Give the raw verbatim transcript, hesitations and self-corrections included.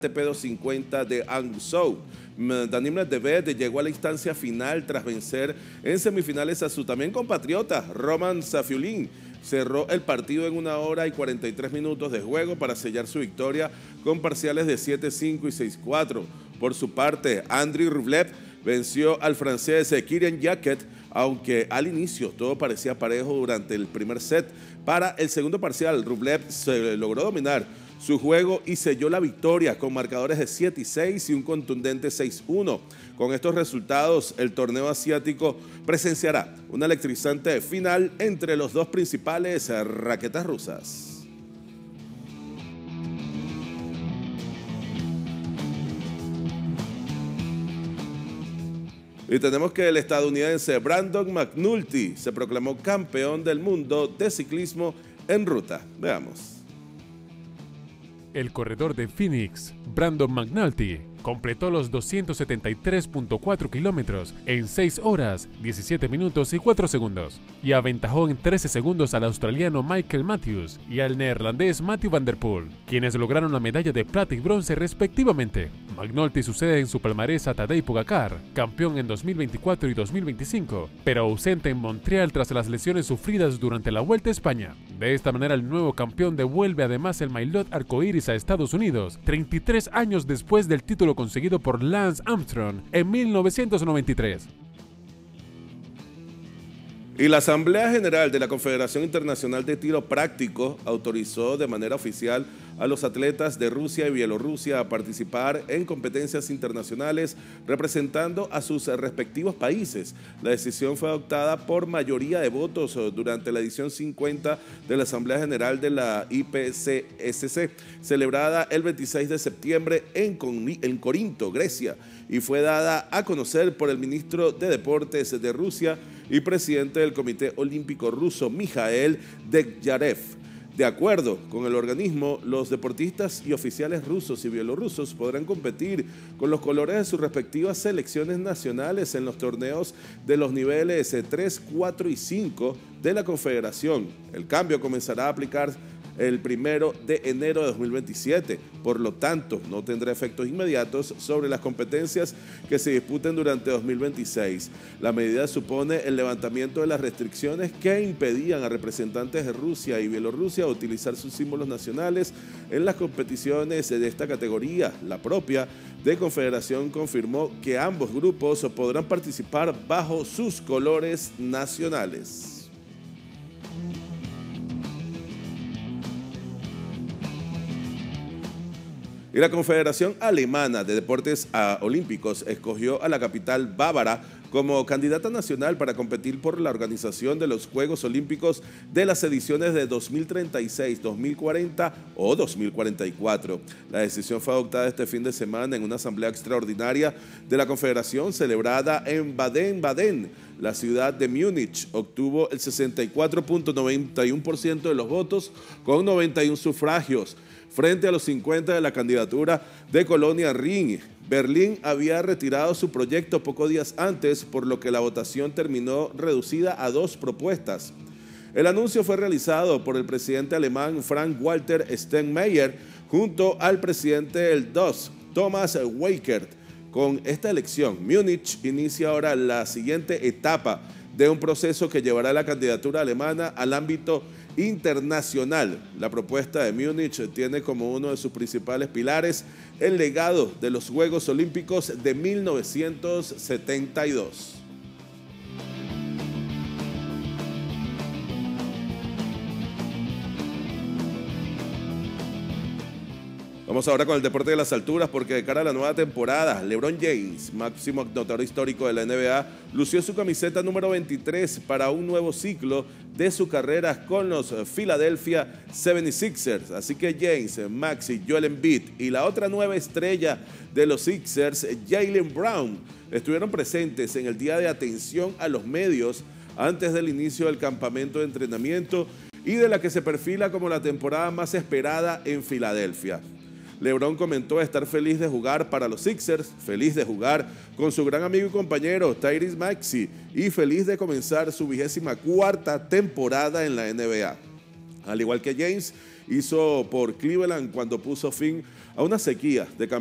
A T P doscientos cincuenta de Hangzhou. Daniil Medvedev llegó a la instancia final tras vencer en semifinales a su también compatriota Roman Safiullin. Cerró el partido en una hora y cuarenta y tres minutos de juego para sellar su victoria con parciales de siete cinco y seis cuatro. Por su parte, Andriy Rublev venció al francés Kylian Jacquet, aunque al inicio todo parecía parejo durante el primer set. Para el segundo parcial, Rublev se logró dominar su juego y selló la victoria con marcadores de siete y seis y un contundente seis uno. Con estos resultados, el torneo asiático presenciará una electrizante final entre los dos principales raquetas rusas. Y tenemos que el estadounidense Brandon McNulty se proclamó campeón del mundo de ciclismo en ruta. Veamos. El corredor de Phoenix, Brandon McNulty, completó los doscientos setenta y tres punto cuatro kilómetros en seis horas, diecisiete minutos y cuatro segundos y aventajó en trece segundos al australiano Michael Matthews y al neerlandés Mathieu van der Poel, quienes lograron la medalla de plata y bronce respectivamente. McNulty sucede en su palmarés a Tadej Pogačar, campeón en dos mil veinticuatro y dos mil veinticinco, pero ausente en Montreal tras las lesiones sufridas durante la Vuelta a España. De esta manera, el nuevo campeón devuelve además el maillot arcoíris a Estados Unidos, treinta y tres años después del título conseguido por Lance Armstrong en mil novecientos noventa y tres. Y la Asamblea General de la Confederación Internacional de Tiro Práctico autorizó de manera oficial a los atletas de Rusia y Bielorrusia a participar en competencias internacionales representando a sus respectivos países. La decisión fue adoptada por mayoría de votos durante la edición cincuenta de la Asamblea General de la I P C S C, celebrada el veintiséis de septiembre en, en Corinto, Grecia, y fue dada a conocer por el ministro de Deportes de Rusia y presidente del Comité Olímpico Ruso, Mikhail Dekyarev. De acuerdo con el organismo, los deportistas y oficiales rusos y bielorrusos podrán competir con los colores de sus respectivas selecciones nacionales en los torneos de los niveles tres, cuatro y cinco de la Confederación. El cambio comenzará a aplicar el primero de enero de dos mil veintisiete, por lo tanto no tendrá efectos inmediatos sobre las competencias que se disputen durante dos mil veintiséis. La medida supone el levantamiento de las restricciones que impedían a representantes de Rusia y Bielorrusia utilizar sus símbolos nacionales en las competiciones de esta categoría. La propia de Confederación confirmó que ambos grupos podrán participar bajo sus colores nacionales. Y la Confederación Alemana de Deportes Olímpicos escogió a la capital bávara como candidata nacional para competir por la organización de los Juegos Olímpicos de las ediciones de dos mil treinta y seis, dos mil cuarenta o dos mil cuarenta y cuatro. La decisión fue adoptada este fin de semana en una asamblea extraordinaria de la Confederación celebrada en Baden-Baden. La ciudad de Múnich obtuvo el sesenta y cuatro punto noventa y uno por ciento de los votos con noventa y uno sufragios, frente a los cincuenta de la candidatura de Colonia Ring. Berlín había retirado su proyecto pocos días antes, por lo que la votación terminó reducida a dos propuestas. El anuncio fue realizado por el presidente alemán Frank-Walter Steinmeier junto al presidente del D O S, Thomas Weikert. Con esta elección, Múnich inicia ahora la siguiente etapa de un proceso que llevará la candidatura alemana al ámbito internacional. La propuesta de Múnich tiene como uno de sus principales pilares el legado de los Juegos Olímpicos de mil novecientos setenta y dos. Vamos ahora con el deporte de las alturas, porque de cara a la nueva temporada, LeBron James, máximo anotador histórico de la N B A, lució su camiseta número veintitrés para un nuevo ciclo de su carrera con los Philadelphia setenta y seis ers. Así que James, Maxey, Joel Embiid y la otra nueva estrella de los Sixers, Jaylen Brown, estuvieron presentes en el día de atención a los medios antes del inicio del campamento de entrenamiento y de la que se perfila como la temporada más esperada en Filadelfia. LeBron comentó estar feliz de jugar para los Sixers, feliz de jugar con su gran amigo y compañero Tyrese Maxey y feliz de comenzar su vigésima cuarta temporada en la N B A. Al igual que James hizo por Cleveland cuando puso fin a una sequía de